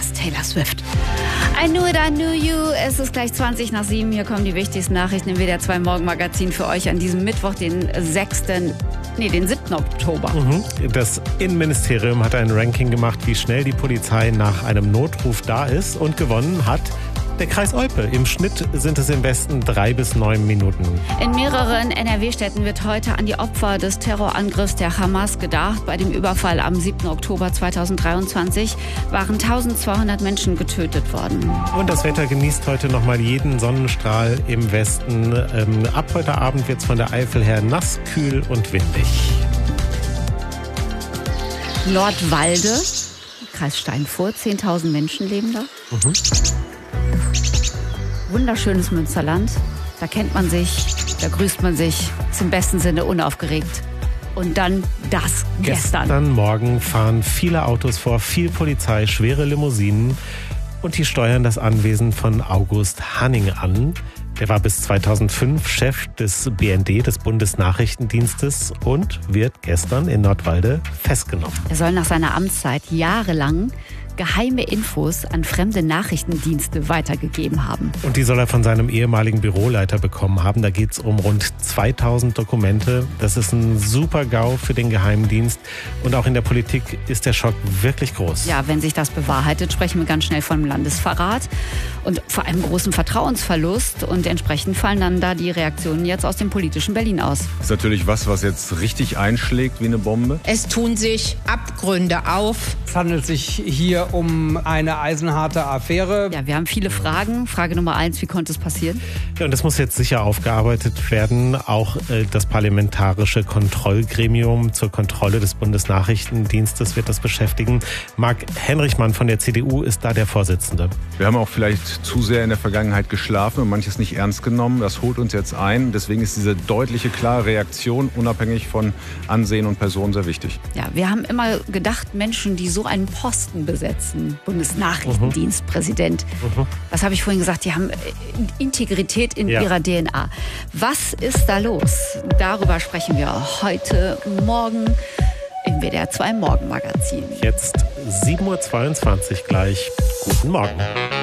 erst Taylor Swift. I knew it, I knew you. Es ist gleich 7:20. Hier kommen die wichtigsten Nachrichten im WDR 2 Morgenmagazin für euch an diesem Mittwoch, den 7. Oktober. Das Innenministerium hat ein Ranking gemacht, wie schnell die Polizei nach einem Notruf da ist, und gewonnen hat der Kreis Olpe. Im Schnitt sind es im Westen 3 bis 9 Minuten. In mehreren NRW-Städten wird heute an die Opfer des Terrorangriffs der Hamas gedacht. Bei dem Überfall am 7. Oktober 2023 waren 1200 Menschen getötet worden. Und das Wetter genießt heute nochmal jeden Sonnenstrahl im Westen. Ab heute Abend wird es von der Eifel her nass, kühl und windig. Nordwalde, Kreis Steinfurt, 10.000 Menschen leben da. Wunderschönes Münsterland. Da kennt man sich, da grüßt man sich, ist im besten Sinne unaufgeregt. Und dann das gestern. Gestern Morgen fahren viele Autos vor, viel Polizei, schwere Limousinen, und die steuern das Anwesen von August Hanning an. Der war bis 2005 Chef des BND, des Bundesnachrichtendienstes, und wird gestern in Nordwalde festgenommen. Er soll nach seiner Amtszeit jahrelang geheime Infos an fremde Nachrichtendienste weitergegeben haben. Und die soll er von seinem ehemaligen Büroleiter bekommen haben. Da geht es um rund 2000 Dokumente. Das ist ein super GAU für den Geheimdienst. Und auch in der Politik ist der Schock wirklich groß. Ja, wenn sich das bewahrheitet, sprechen wir ganz schnell von Landesverrat und vor allem großem Vertrauensverlust. Und entsprechend fallen dann da die Reaktionen jetzt aus dem politischen Berlin aus. Das ist natürlich was jetzt richtig einschlägt wie eine Bombe. Es tun sich Abgründe auf. Es handelt sich hier um eine eisenharte Affäre. Ja, wir haben viele Fragen. Frage Nummer 1, wie konnte es passieren? Ja, und das muss jetzt sicher aufgearbeitet werden. Auch das Parlamentarische Kontrollgremium zur Kontrolle des Bundesnachrichtendienstes wird das beschäftigen. Marc Henrichmann von der CDU ist da der Vorsitzende. Wir haben auch vielleicht zu sehr in der Vergangenheit geschlafen und manches nicht ernst genommen. Das holt uns jetzt ein. Deswegen ist diese deutliche, klare Reaktion unabhängig von Ansehen und Person sehr wichtig. Ja, wir haben immer gedacht, Menschen, die so einen Posten besetzen, Bundesnachrichtendienstpräsident. Was habe ich vorhin gesagt? Die haben Integrität in ihrer DNA. Was ist da los? Darüber sprechen wir heute Morgen im WDR 2 Morgenmagazin. Jetzt 7:22 Uhr gleich. Guten Morgen.